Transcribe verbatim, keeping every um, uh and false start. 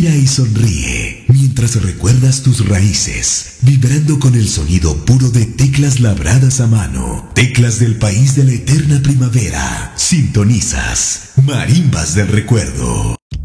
Respira y sonríe mientras recuerdas tus raíces, vibrando con el sonido puro de teclas labradas a mano, teclas del país de la eterna primavera. Sintonizas Marimbas del Recuerdo.